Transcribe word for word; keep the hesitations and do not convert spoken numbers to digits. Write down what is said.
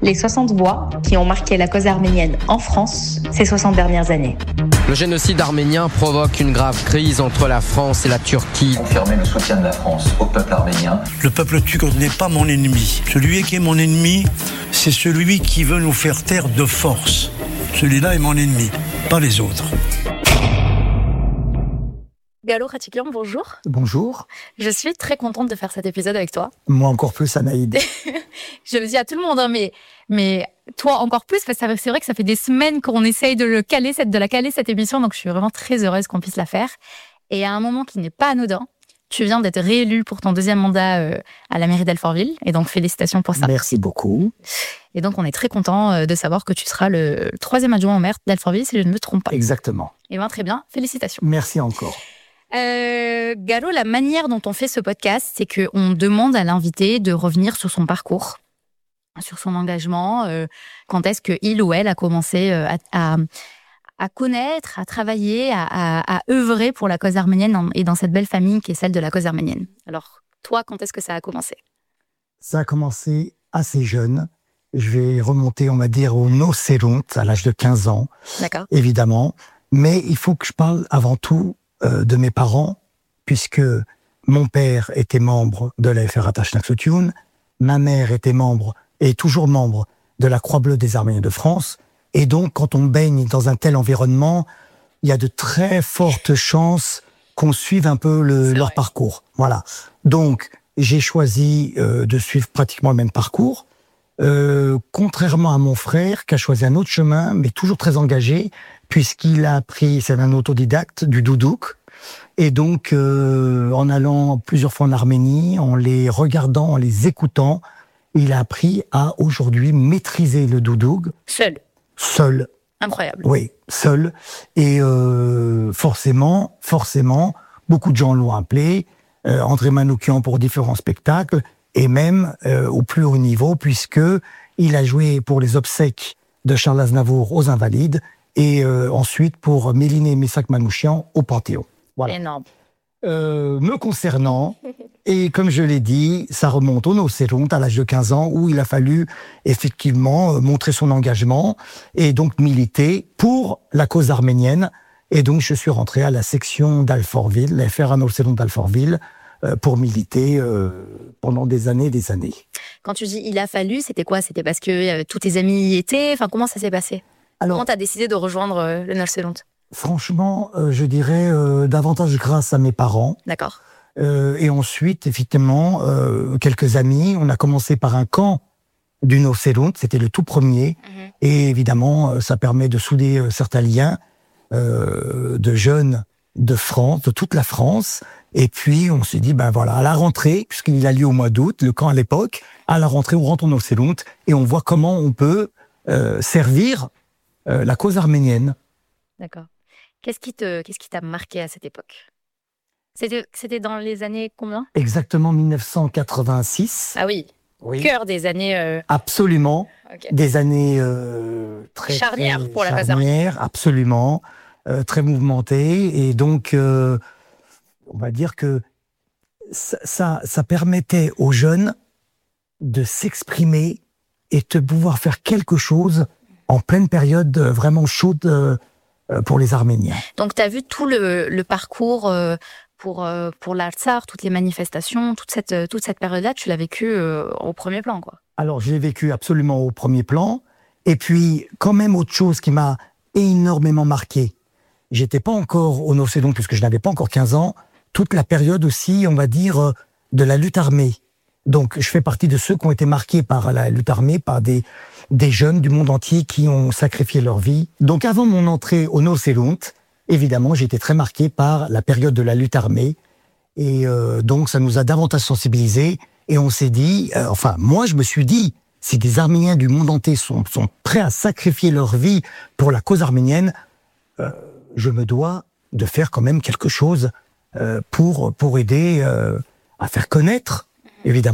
les soixante voix qui ont marqué la cause arménienne en France ces soixante dernières années. Le génocide arménien provoque une grave crise entre la France et la Turquie. Confirmer le soutien de la France au peuple arménien. Le peuple turc n'est pas mon ennemi. Celui qui est mon ennemi, c'est celui qui veut nous faire taire de force. Celui-là est mon ennemi, pas les autres. Galo Khatikyan, bonjour. Bonjour. Je suis très contente de faire cet épisode avec toi. Moi encore plus, Anaïd. Je le dis à tout le monde, hein, mais, mais toi encore plus, parce que c'est vrai que ça fait des semaines qu'on essaye de, le caler, cette, de la caler cette émission, donc je suis vraiment très heureuse qu'on puisse la faire. Et à un moment qui n'est pas anodin, tu viens d'être réélu pour ton deuxième mandat euh, à la mairie d'Alfortville, et donc félicitations pour ça. Merci beaucoup. Et donc on est très content euh, de savoir que tu seras le, le troisième adjoint au maire d'Alfortville, si je ne me trompe pas. Exactement. Et bien très bien, félicitations. Merci encore. Euh, Galo, la manière dont on fait ce podcast, c'est qu'on demande à l'invité de revenir sur son parcours, sur son engagement, euh, quand est-ce qu'il ou elle a commencé euh, à, à, à connaître, à travailler, à, à, à œuvrer pour la cause arménienne et dans cette belle famille qui est celle de la cause arménienne. Alors, toi, quand est-ce que ça a commencé ? Ça a commencé assez jeune. Je vais remonter, on va dire, au Nocérunt, à l'âge de quinze ans, D'accord. Évidemment. Mais il faut que je parle avant tout euh, de mes parents, puisque mon père était membre de la F R Atashnaksutun, ma mère était membre, et toujours membre, de la Croix-Bleue des Arméniens de France. Et donc, quand on baigne dans un tel environnement, il y a de très fortes chances qu'on suive un peu le, leur parcours. Voilà. Donc, j'ai choisi euh, de suivre pratiquement le même parcours, euh, contrairement à mon frère, qui a choisi un autre chemin, mais toujours très engagé, puisqu'il a appris, c'est un autodidacte, du doudouk. Et donc, euh, en allant plusieurs fois en Arménie, en les regardant, en les écoutant, il a appris à aujourd'hui maîtriser le doudouk. Seul. Seul. Incroyable. Oui, seul. Et euh, forcément, forcément, beaucoup de gens l'ont appelé, euh, André Manoukian pour différents spectacles, et même euh, au plus haut niveau, puisque il a joué pour les obsèques de Charles Aznavour aux Invalides, et euh, ensuite pour Méliné Messak Manouchian au Panthéon. Voilà. Énorme. Euh, me concernant, et comme je l'ai dit, ça remonte au Nocérunt à l'âge de quinze ans, où il a fallu effectivement montrer son engagement et donc militer pour la cause arménienne. Et donc je suis rentré à la section d'Alfortville, la F R A Nocérunt d'Alfortville, euh, pour militer euh, pendant des années et des années. Quand tu dis il a fallu, c'était quoi ? C'était parce que euh, tous tes amis y étaient ? Enfin, comment ça s'est passé ? Alors, comment tu as décidé de rejoindre euh, le Nocérunt ? Franchement, euh, je dirais euh, davantage grâce à mes parents. D'accord. Euh, et ensuite, effectivement, euh, quelques amis. On a commencé par un camp du Nocérunt, c'était le tout premier. Mmh. Et évidemment, ça permet de souder euh, certains liens euh, de jeunes de France, de toute la France. Et puis, on s'est dit, ben voilà, à la rentrée, puisqu'il a lieu au mois d'août, le camp à l'époque, à la rentrée, on rentre au Nocérunt et on voit comment on peut euh, servir euh, la cause arménienne. D'accord. Qu'est-ce qui te, qu'est-ce qui t'a marqué à cette époque ? C'était, c'était dans les années combien ? Exactement mille neuf cent quatre-vingt-six. Ah oui, oui. Cœur des années... Euh... Absolument, okay. Des années euh, très... Charnières très pour la cause arménienne. Absolument, euh, très mouvementées. Et donc, euh, on va dire que ça, ça, ça permettait aux jeunes de s'exprimer et de pouvoir faire quelque chose en pleine période vraiment chaude euh, pour les Arméniens. Donc, tu as vu tout le, le parcours euh, pour, euh, pour l'Artsakh, toutes les manifestations, toute cette, toute cette période-là, tu l'as vécu euh, au premier plan, quoi. Alors, je l'ai vécu absolument au premier plan. Et puis, quand même, autre chose qui m'a énormément marqué, j'étais pas encore au Nocérunt, puisque je n'avais pas encore quinze ans, toute la période aussi, on va dire, de la lutte armée. Donc, je fais partie de ceux qui ont été marqués par la lutte armée, par des, des jeunes du monde entier qui ont sacrifié leur vie. Donc, avant mon entrée au Nocérunt, évidemment, j'ai été très marqué par la période de la lutte armée. Et euh, donc, ça nous a davantage sensibilisés. Et on s'est dit, euh, enfin, moi, je me suis dit, si des Arméniens du monde entier sont, sont prêts à sacrifier leur vie pour la cause arménienne, euh, je me dois de faire quand même quelque chose euh, pour, pour aider euh, à faire connaître, évidemment,